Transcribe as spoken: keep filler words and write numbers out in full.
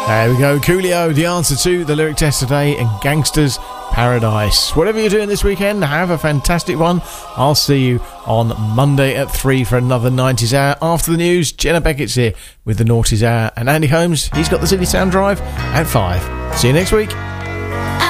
There we go, Coolio, the answer to the lyric test today, and Gangsters Paradise. Whatever you're doing this weekend, have a fantastic one. I'll see you on Monday at three for another nineties hour. After the news, Jenna Beckett's here with the Noughties Hour, and Andy Holmes, he's got the City Sound Drive at five. See you next week.